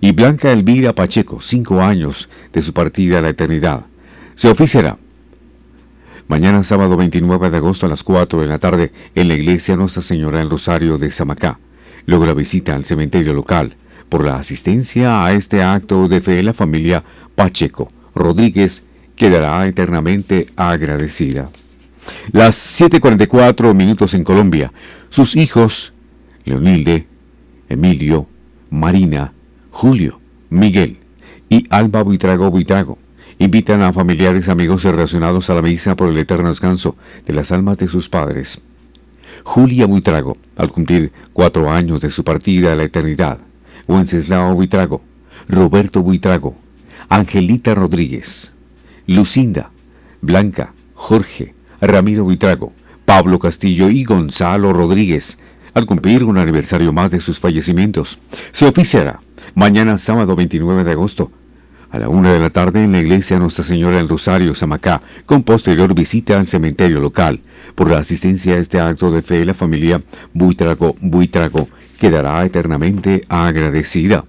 y Blanca Elvira Pacheco, 5 años de su partida a la eternidad. Se oficiará mañana sábado 29 de agosto a las 4 de la tarde en la iglesia Nuestra Señora del Rosario de Samacá. Luego la visita al cementerio local. Por la asistencia a este acto de fe, la familia Pacheco Rodríguez quedará eternamente agradecida. Las 7:44 en Colombia. Sus hijos, Leonilde, Emilio, Marina, Julio, Miguel y Alba Buitrago, invitan a familiares, amigos y relacionados a la misa por el eterno descanso de las almas de sus padres. Julia Buitrago, al cumplir 4 años de su partida a la eternidad. Wenceslao Buitrago, Roberto Buitrago, Angelita Rodríguez, Lucinda, Blanca, Jorge, Ramiro Buitrago, Pablo Castillo y Gonzalo Rodríguez, al cumplir un aniversario más de sus fallecimientos. Se oficiará mañana sábado 29 de agosto a la 1 de la tarde en la iglesia Nuestra Señora del Rosario, Samacá, con posterior visita al cementerio local. Por la asistencia a este acto de fe, la familia Buitrago quedará eternamente agradecida.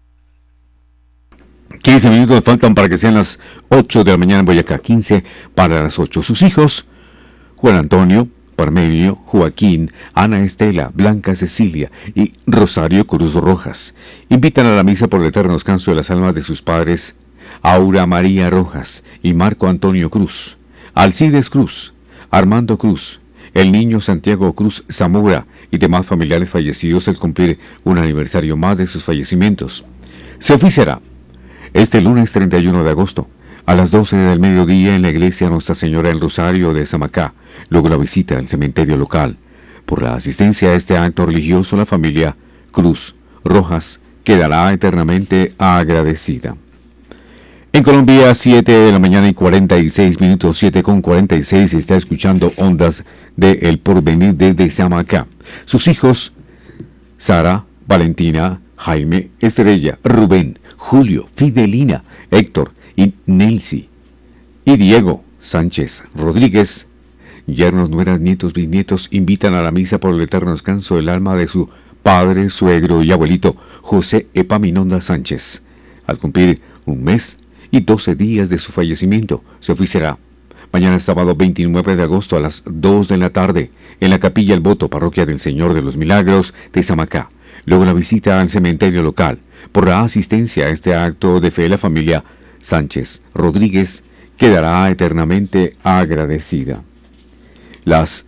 15 minutos faltan para que sean las 8 de la mañana en Boyacá, 15 para las 8. Sus hijos, Juan Antonio, Parmenio, Joaquín, Ana Estela, Blanca Cecilia y Rosario Cruz Rojas, invitan a la misa por el eterno descanso de las almas de sus padres, Aura María Rojas y Marco Antonio Cruz, Alcides Cruz, Armando Cruz, el niño Santiago Cruz Zamora y demás familiares fallecidos al cumplir un aniversario más de sus fallecimientos. Se oficiará este lunes 31 de agosto a las 12 del mediodía en la iglesia Nuestra Señora del Rosario de Samacá, luego la visita al cementerio local. Por la asistencia a este acto religioso, la familia Cruz Rojas quedará eternamente agradecida. En Colombia, 7 de la mañana y 46 minutos, 7:46, está escuchando Ondas de El Porvenir desde Samacá. Sus hijos, Sara, Valentina, Jaime, Estrella, Rubén, Julio, Fidelina, Héctor y Nelcy y Diego Sánchez Rodríguez, yernos, nueras, nietos, bisnietos, invitan a la misa por el eterno descanso del alma de su padre, suegro y abuelito, José Epaminonda Sánchez. Al cumplir 1 mes y 12 días de su fallecimiento, se oficiará mañana sábado 29 de agosto a las 2 de la tarde en la Capilla El Voto, Parroquia del Señor de los Milagros de Samacá. Luego la visita al cementerio local. Por la asistencia a este acto de fe, la familia Sánchez Rodríguez quedará eternamente agradecida. Las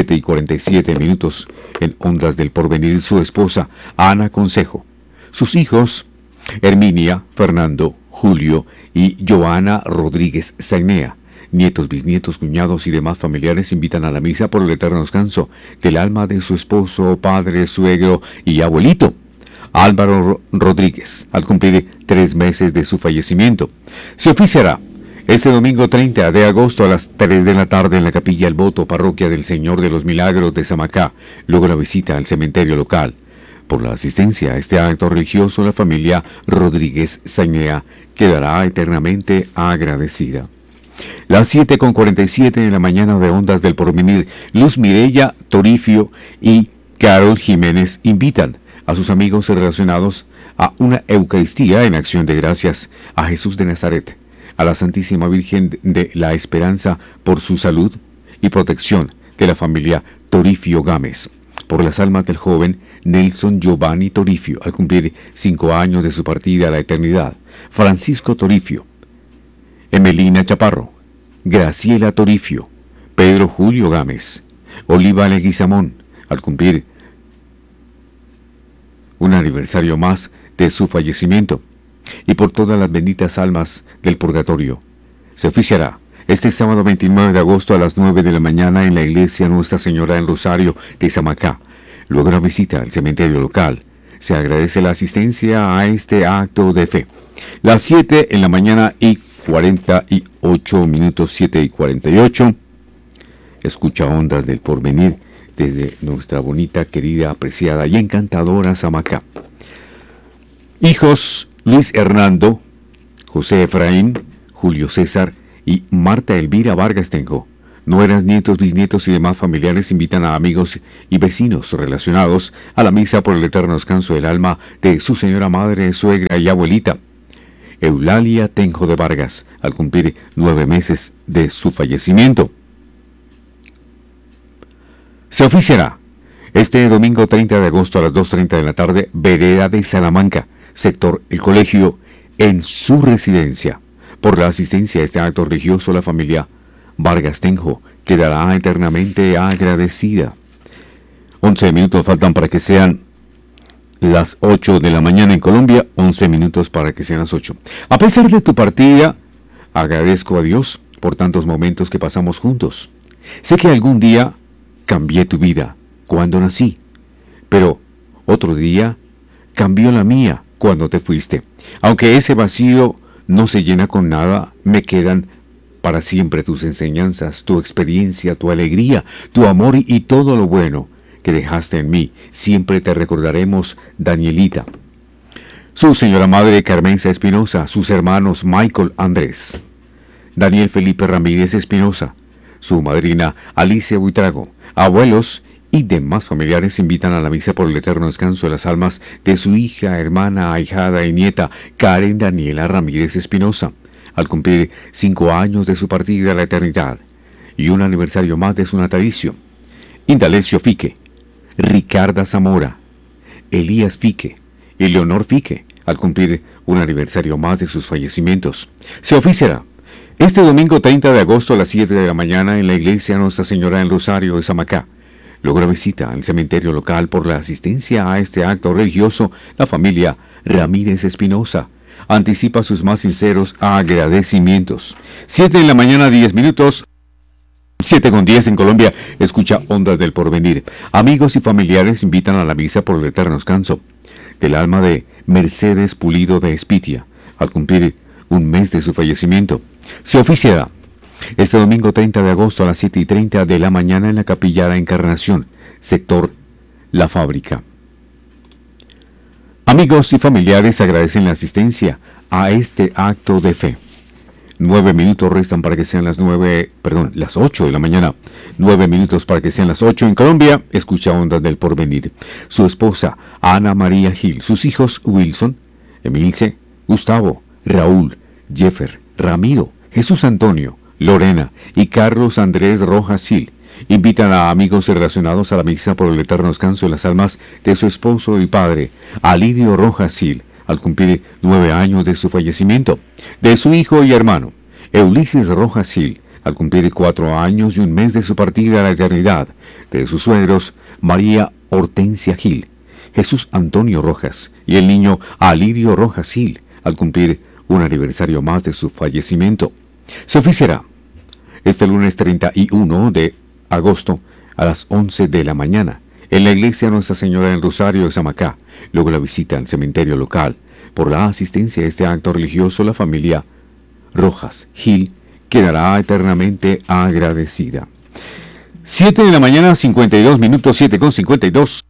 7:47 minutos en Ondas del Porvenir, su esposa Ana Consejo, sus hijos Herminia, Fernando, Julio y Joana Rodríguez Zainea, nietos, bisnietos, cuñados y demás familiares invitan a la misa por el eterno descanso del alma de su esposo, padre, suegro y abuelito, Álvaro Rodríguez, al cumplir 3 meses de su fallecimiento. Se oficiará este domingo 30 de agosto a las 3 de la tarde en la Capilla El Voto, Parroquia del Señor de los Milagros de Samacá, luego la visita al cementerio local. Por la asistencia a este acto religioso, la familia Rodríguez Zainea quedará eternamente agradecida. Las 7:47 de la mañana de Ondas del Porvenir, Luz Mireya Torifio y Carol Jiménez invitan a sus amigos relacionados a una Eucaristía en acción de gracias a Jesús de Nazaret, a la Santísima Virgen de la Esperanza por su salud y protección de la familia Torifio Gámez, por las almas del joven Nelson Giovanni Torifio, al cumplir 5 años de su partida a la eternidad, Francisco Torifio, Emelina Chaparro, Graciela Torifio, Pedro Julio Gámez, Oliva Leguizamón, al cumplir un aniversario más de su fallecimiento, y por todas las benditas almas del purgatorio. Se oficiará este sábado 29 de agosto a las 9 de la mañana en la iglesia Nuestra Señora del Rosario de Samacá. Luego la visita al cementerio local. Se agradece la asistencia a este acto de fe. Las 7 en la mañana y 48 minutos, 7:48. Escucha Ondas del Porvenir desde nuestra bonita, querida, apreciada y encantadora Samacá. Hijos Luis Hernando, José Efraín, Julio César y Marta Elvira Vargas Tenjo, Nueras, nietos, bisnietos y demás familiares invitan a amigos y vecinos relacionados a la misa por el eterno descanso del alma de su señora madre, suegra y abuelita, Eulalia Tenjo de Vargas, al cumplir 9 meses de su fallecimiento. Se oficiará este domingo 30 de agosto a las 2:30 de la tarde, vereda de Salamanca, sector El Colegio, en su residencia. Por la asistencia a este acto religioso, la familia Vargas Tenjo quedará eternamente agradecida. 11 minutos faltan para que sean las 8 de la mañana en Colombia, 11 minutos para que sean las 8. A pesar de tu partida, agradezco a Dios por tantos momentos que pasamos juntos. Sé que algún día cambié tu vida cuando nací, pero otro día cambió la mía cuando te fuiste. Aunque ese vacío no se llena con nada, me quedan para siempre tus enseñanzas, tu experiencia, tu alegría, tu amor y todo lo bueno que dejaste en mí. Siempre te recordaremos, Danielita. Su señora madre Carmenza Espinosa, sus hermanos Michael Andrés, Daniel Felipe Ramírez Espinosa, su madrina Alicia Buitrago, abuelos y demás familiares invitan a la misa por el eterno descanso de las almas de su hija, hermana, ahijada y nieta Karen Daniela Ramírez Espinosa, al cumplir 5 años de su partida a la eternidad y un aniversario más de su natalicio. Indalecio Fique, Ricarda Zamora, Elías Fique y Leonor Fique, al cumplir un aniversario más de sus fallecimientos. Se oficiará este domingo 30 de agosto a las 7 de la mañana en la iglesia Nuestra Señora del Rosario de Samacá. Luego la visita al cementerio local. Por la asistencia a este acto religioso, la familia Ramírez Espinosa anticipa sus más sinceros agradecimientos. 7 de la mañana, 10 minutos. 7:10 en Colombia. Escucha Ondas del Porvenir. Amigos y familiares invitan a la misa por el eterno descanso del alma de Mercedes Pulido de Espitia, al cumplir un mes de su fallecimiento. Se oficiará este domingo 30 de agosto a las 7:30 de la mañana en la Capilla La Encarnación, sector La Fábrica. Amigos y familiares agradecen la asistencia a este acto de fe. 9 minutos restan para que sean las 8 de la mañana. 9 minutos para que sean las 8 en Colombia. Escucha Ondas del Porvenir. Su esposa, Ana María Gil. Sus hijos, Wilson, Emilce, Gustavo, Raúl, Jeffer, Ramiro, Jesús Antonio, Lorena y Carlos Andrés Rojas Gil invitan a amigos relacionados a la misa por el eterno descanso de las almas de su esposo y padre, Alirio Rojas Gil, al cumplir 9 años de su fallecimiento, de su hijo y hermano, Ulises Rojas Gil, al cumplir 4 años y un mes de su partida a la eternidad, de sus suegros, María Hortensia Gil, Jesús Antonio Rojas y el niño Alirio Rojas Gil, al cumplir un aniversario más de su fallecimiento. Se oficiará este lunes 31 de agosto a las 11 de la mañana en la iglesia Nuestra Señora del Rosario de Samacá. Luego la visita al cementerio local. Por la asistencia a este acto religioso, la familia Rojas Gil quedará eternamente agradecida. 7 de la mañana, 52 minutos, 7:52.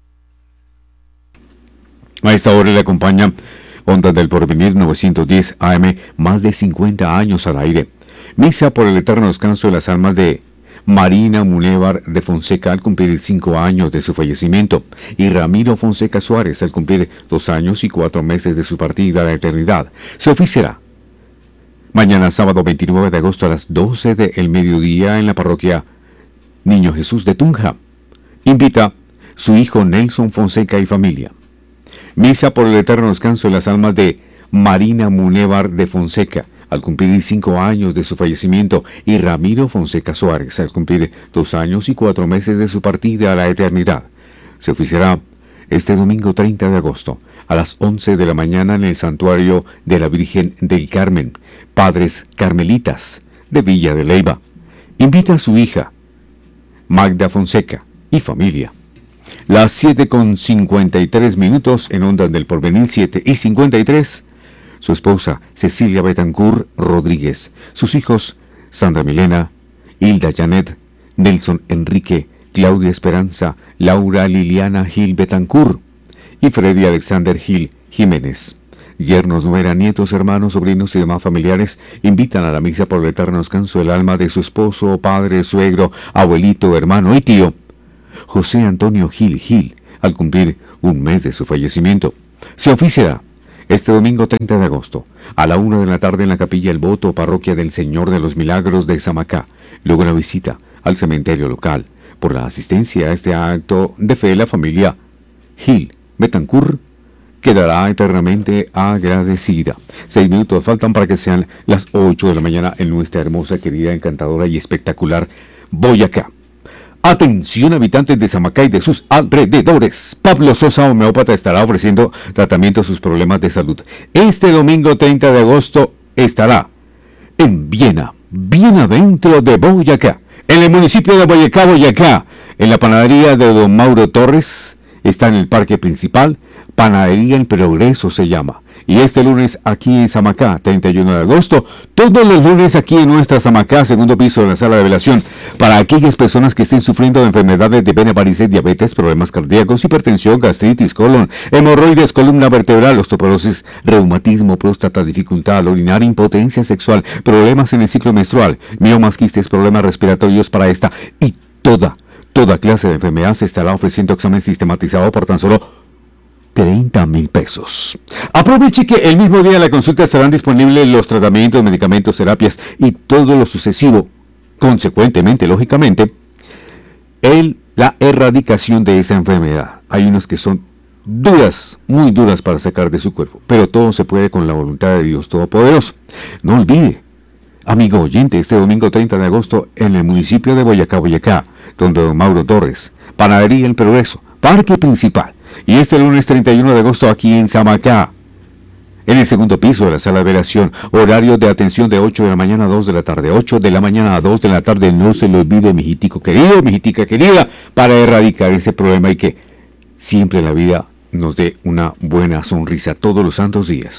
A esta hora le acompaña Ondas del Porvenir 910 AM, más de 50 años al aire. Misa por el eterno descanso de las almas de Marina Munévar de Fonseca al cumplir 5 años de su fallecimiento y Ramiro Fonseca Suárez al cumplir 2 años y 4 meses de su partida a la eternidad. Se oficiará mañana sábado 29 de agosto a las 12 del mediodía en la parroquia Niño Jesús de Tunja. Invita su hijo Nelson Fonseca y familia. Misa por el eterno descanso de las almas de Marina Munévar de Fonseca al cumplir 5 años de su fallecimiento y Ramiro Fonseca Suárez al cumplir 2 años y 4 meses de su partida a la eternidad. Se oficiará este domingo 30 de agosto a las 11 de la mañana en el santuario de la Virgen del Carmen, Padres Carmelitas de Villa de Leyva. Invita a su hija Magda Fonseca y familia. Las 7:53 minutos en Ondas del Porvenir, 7:53. Su esposa Cecilia Betancourt Rodríguez, sus hijos Sandra Milena, Hilda Janet, Nelson Enrique, Claudia Esperanza, Laura Liliana Gil Betancourt y Freddy Alexander Gil Jiménez. Yernos, nuera, nietos, hermanos, sobrinos y demás familiares invitan a la misa por el eterno descanso del alma de su esposo, padre, suegro, abuelito, hermano y tío, José Antonio Gil Gil, al cumplir un mes de su fallecimiento. Se oficiará este domingo 30 de agosto, a la 1 de la tarde en la capilla El Voto, parroquia del Señor de los Milagros de Samacá. Luego la visita al cementerio local. Por la asistencia a este acto de fe, la familia Gil Betancourt quedará eternamente agradecida. 6 minutos faltan para que sean las 8 de la mañana en nuestra hermosa, querida, encantadora y espectacular Boyacá. Atención, habitantes de Samacá y de sus alrededores. Pablo Sosa, homeópata, estará ofreciendo tratamiento a sus problemas de salud. Este domingo 30 de agosto estará en Viena, bien adentro de Boyacá, en el municipio de Boyacá, Boyacá, en la panadería de don Mauro Torres. Está en el parque principal, Panadería El Progreso se llama. Y este lunes aquí en Samacá, 31 de agosto, todos los lunes aquí en nuestra Samacá, segundo piso de la sala de velación, para aquellas personas que estén sufriendo de enfermedades de vena, varices, diabetes, problemas cardíacos, hipertensión, gastritis, colon, hemorroides, columna vertebral, osteoporosis, reumatismo, próstata, dificultad al orinar, impotencia sexual, problemas en el ciclo menstrual, miomas, quistes, problemas respiratorios para esta y toda clase de enfermedad. Se estará ofreciendo examen sistematizado por tan solo 30,000 pesos. Aproveche que el mismo día de la consulta estarán disponibles los tratamientos, medicamentos, terapias y todo lo sucesivo. Consecuentemente, lógicamente, la erradicación de esa enfermedad. Hay unos que son duras, muy duras para sacar de su cuerpo, pero todo se puede con la voluntad de Dios Todopoderoso. No olvide, amigo oyente, este domingo 30 de agosto en el municipio de Boyacá, Boyacá, donde don Mauro Torres, Panadería El Progreso, parque principal. Y este lunes 31 de agosto aquí en Samacá, en el segundo piso de la sala de velación, horario de atención de 8 de la mañana a 2 de la tarde, 8 de la mañana a 2 de la tarde. No se lo olvide, mijitico querido, mijitica querida, para erradicar ese problema y que siempre en la vida nos dé una buena sonrisa todos los santos días.